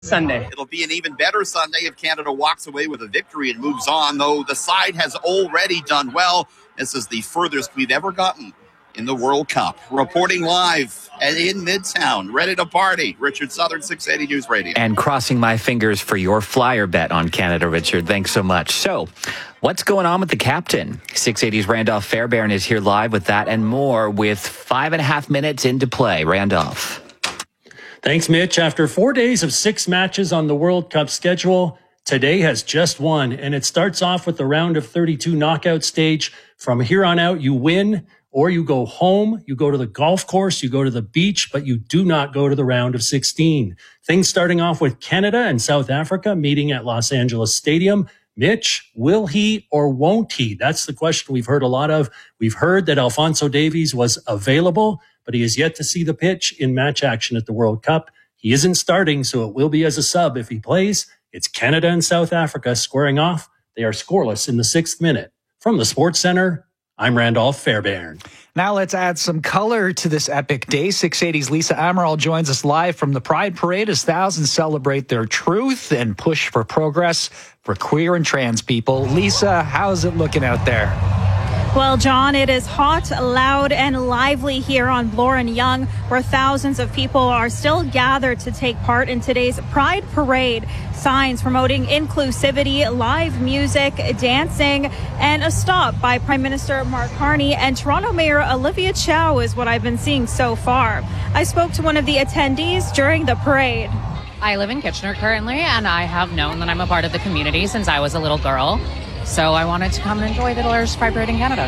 Sunday. It'll be an even better Sunday if Canada walks away with a victory and moves on, though the side has already done well. This is the furthest we've ever gotten in the World Cup. Reporting live in Midtown, ready to party. Richard Southern, 680 News Radio. And crossing my fingers for your flyer bet on Canada, Richard. Thanks so much. So, what's going on with the captain? 680's Randolph Fairbairn is here live with that and more with 5.5 minutes into play. Randolph. Thanks, Mitch. After 4 days of 6 matches on the World Cup schedule, today has just one, and it starts off with the round of 32 knockout stage. From here on out, you win or you go home, you go to the golf course, you go to the beach, but you do not go to the round of 16. Things starting off with Canada and South Africa meeting at Los Angeles Stadium. Mitch, will he or won't he? That's the question we've heard a lot of. We've heard that Alphonso Davies was available, but he has yet to see the pitch in match action at the World Cup. He isn't starting, so it will be as a sub if he plays. It's Canada and South Africa squaring off. They are scoreless in the 6th minute. From the Sports Center, I'm Randolph Fairbairn. Now let's add some color to this epic day. 680's Lisa Amaral joins us live from the Pride Parade as thousands celebrate their truth and push for progress for queer and trans people. Lisa, how's it looking out there? Well, John, it is hot, loud, and lively here on Bloor and Yonge, where thousands of people are still gathered to take part in today's Pride Parade. Signs promoting inclusivity, live music, dancing, and a stop by Prime Minister Mark Carney and Toronto Mayor Olivia Chow is what I've been seeing so far. I spoke to one of the attendees during the parade. I live in Kitchener currently, and I have known that I'm a part of the community since I was a little girl. So I wanted to come and enjoy the largest Pride Parade in Canada.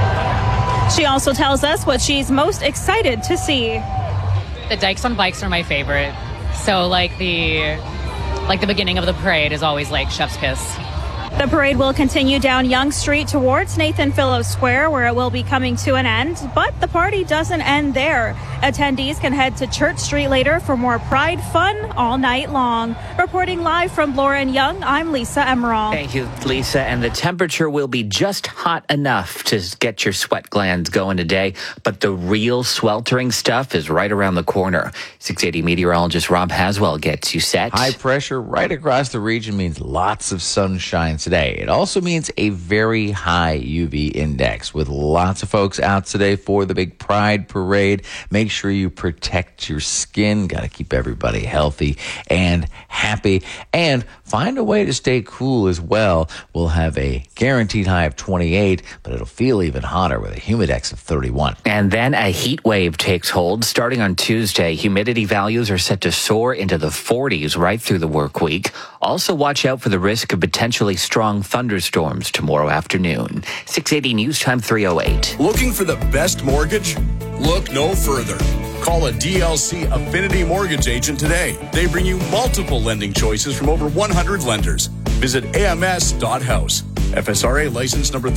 She also tells us what she's most excited to see. The Dykes on Bikes are my favorite. So like the beginning of the parade is always like chef's kiss. The parade will continue down Yonge Street towards Nathan Phillips Square, where it will be coming to an end. But the party doesn't end there. Attendees can head to Church Street later for more Pride fun all night long. Reporting live from Bloor and Yonge, I'm Lisa Amaral. Thank you, Lisa. And the temperature will be just hot enough to get your sweat glands going today. But the real sweltering stuff is right around the corner. 680 meteorologist Rob Haswell gets you set. High pressure right across the region means lots of sunshine today. It also means a very high UV index with lots of folks out today for the big Pride Parade. Make sure you protect your skin. Got to keep everybody healthy and happy, and find a way to stay cool as well. We'll have a guaranteed high of 28, but it'll feel even hotter with a humidex of 31. And then a heat wave takes hold starting on Tuesday. Humidity values are set to soar into the 40s right through the work week. Also watch out for the risk of potentially strong thunderstorms tomorrow afternoon. 680 News Time 308. Looking for the best mortgage? Look no further. Call a DLC Affinity Mortgage agent today. They bring you multiple lending choices from over 100 lenders. Visit ams.house. FSRA license number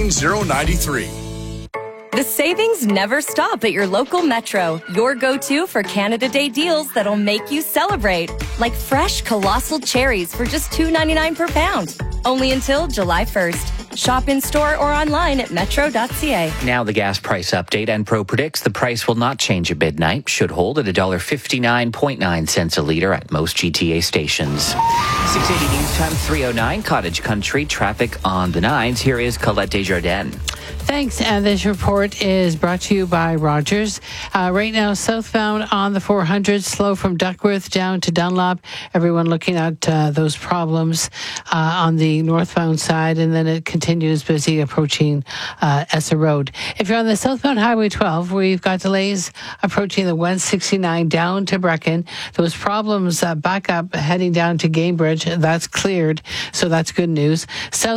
13093. The savings never stop at your local Metro. Your go-to for Canada Day deals that'll make you celebrate. Like fresh colossal cherries for just $2.99 per pound. Only until July 1st. Shop in store or online at metro.ca. Now the gas price update. Enpro predicts the price will not change at midnight. Should hold at $1.59.9 a liter at most GTA stations. 680 News Time 309. Cottage Country traffic on the 9s. Here is Colette Desjardins. Thanks. And this report is brought to you by Rogers. Right now, southbound on the 400, slow from Duckworth down to Dunlop. Everyone looking at those problems on the northbound side, and then it continues busy approaching Essa Road. If you're on the southbound Highway 12, we've got delays approaching the 169 down to Brecken. Those problems back up heading down to Gamebridge. That's cleared, so that's good news.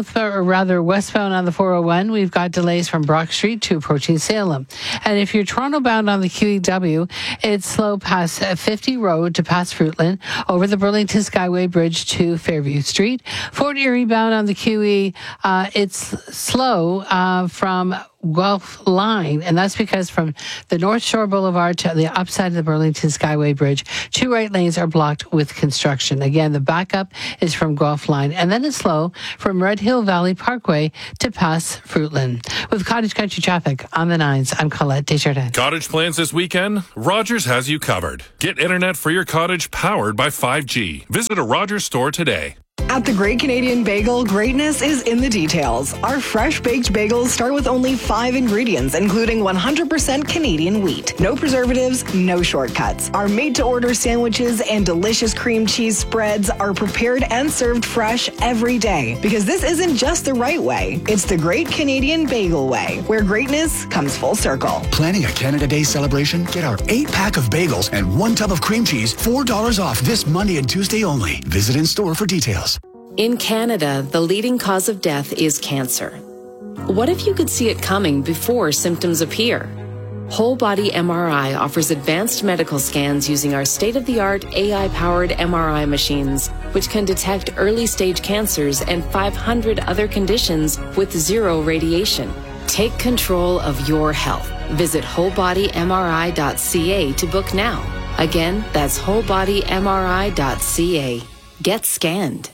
Westbound on the 401, we've got delays from Brock Street to approaching Salem. And if you're Toronto bound on the QEW, it's slow past 50 Road to past Fruitland, over the Burlington Skyway Bridge to Fairview Street. Fort Erie bound on the QE, it's slow from Guelph line, and that's because from the North Shore Boulevard to the upside of the Burlington Skyway Bridge, 2 right lanes are blocked with construction. Again, the backup is from Guelph line, and then it's slow from Red Hill Valley Parkway to past Fruitland. With Cottage Country traffic on the 9s, I'm Colette Desjardins. Cottage plans this weekend? Rogers has you covered. Get internet for your cottage powered by 5G. Visit a Rogers store today. At the Great Canadian Bagel, greatness is in the details. Our fresh baked bagels start with only 5 ingredients, including 100% Canadian wheat. No preservatives, no shortcuts. Our made-to-order sandwiches and delicious cream cheese spreads are prepared and served fresh every day. Because this isn't just the right way, it's the Great Canadian Bagel way, where greatness comes full circle. Planning a Canada Day celebration? Get our 8-pack of bagels and 1 tub of cream cheese, $4 off this Monday and Tuesday only. Visit in-store for details. In Canada, the leading cause of death is cancer. What if you could see it coming before symptoms appear? Whole Body MRI offers advanced medical scans using our state-of-the-art AI-powered MRI machines, which can detect early-stage cancers and 500 other conditions with 0 radiation. Take control of your health. Visit wholebodymri.ca to book now. Again, that's wholebodymri.ca. Get scanned.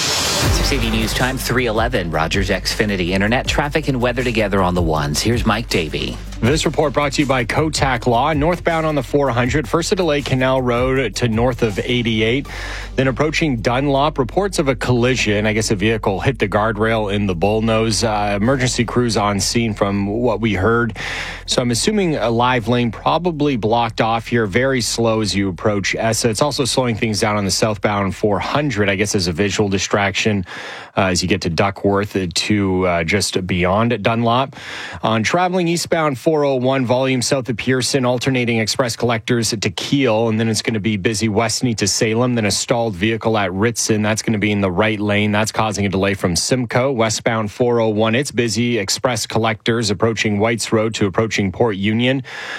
680 News Time, 3:11. Rogers Xfinity Internet traffic and weather together on the ones. Here's Mike Davey. This report brought to you by Kotak Law. Northbound on the 400, first at Lake Canal Road to north of 88. Then approaching Dunlop, reports of a collision. I guess a vehicle hit the guardrail in the Bullnose. Emergency crews on scene from what we heard. So I'm assuming a live lane probably blocked off here. Very slow as you approach ESSA. It's also slowing things down on the southbound 400, I guess as a visual distraction as you get to Duckworth to just beyond Dunlop. On traveling eastbound 401, volume south of Pearson, alternating express collectors to Kiel, and then it's going to be busy Westney to Salem, then a stalled vehicle at Ritson. That's going to be in the right lane. That's causing a delay from Simcoe. Westbound 401, it's busy. Express collectors approaching Whites Road to approaching Port Union.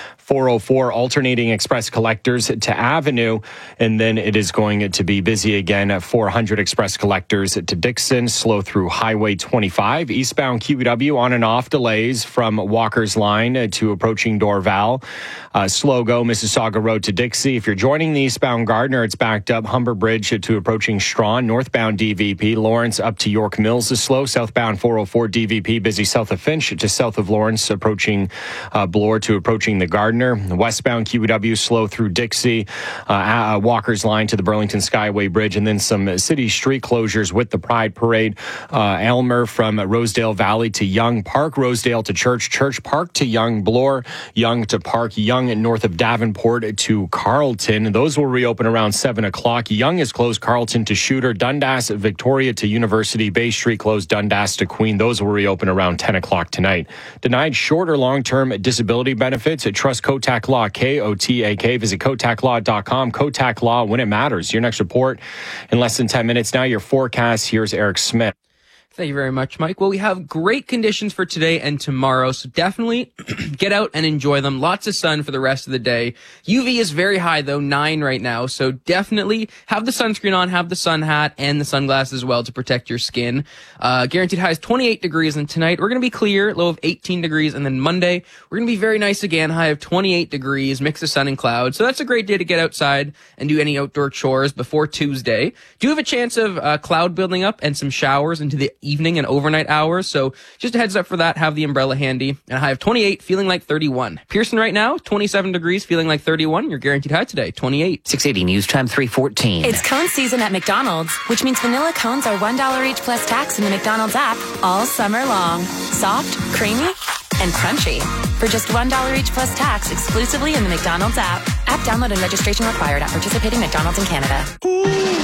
404 alternating express collectors to Avenue, and then it is going to be busy again at 400 express collectors to Dixon, slow through Highway 25. Eastbound QEW on and off delays from Walker's Line to approaching Dorval. Slow go Mississauga Road to Dixie. If you're joining the eastbound Gardner, it's backed up Humber Bridge to approaching Strawn. Northbound DVP, Lawrence up to York Mills is slow. Southbound 404 DVP busy south of Finch to south of Lawrence, approaching Bloor to approaching the Gardner. Westbound QEW slow through Dixie, Walker's Line to the Burlington Skyway Bridge, and then some city street closures with the Pride Parade. Elmer from Rosedale Valley to Young Park, Rosedale to Church, Church Park to Young, Bloor, Young to Park, Young north of Davenport to Carleton. Those will reopen around 7 o'clock. Young is closed, Carleton to Shooter, Dundas, Victoria to University, Bay Street closed, Dundas to Queen. Those will reopen around 10 o'clock tonight. Denied short or long-term disability benefits at Trust Kotak Law, Kotak. Visit kotaklaw.com. Kotak Law, when it matters. Your next report in less than 10 minutes. Now your forecast. Here's Eric Smith. Thank you very much, Mike. Well, we have great conditions for today and tomorrow, so definitely get out and enjoy them. Lots of sun for the rest of the day. UV is very high, though, 9 right now, so definitely have the sunscreen on, have the sun hat, and the sunglasses as well to protect your skin. Guaranteed high is 28 degrees, and tonight we're going to be clear, low of 18 degrees, and then Monday we're going to be very nice again, high of 28 degrees, mix of sun and clouds. So that's a great day to get outside and do any outdoor chores before Tuesday. Do have a chance of cloud building up and some showers into the evening and overnight hours. So just a heads up for that. Have the umbrella handy. And a high of 28, feeling like 31. Pearson right now, 27 degrees, feeling like 31. Your guaranteed high today, 28. 680 News Time, 3:14. It's cone season at McDonald's, which means vanilla cones are $1 each plus tax in the McDonald's app all summer long. Soft, creamy, and crunchy. For just $1 each plus tax exclusively in the McDonald's app. App download and registration required at participating McDonald's in Canada.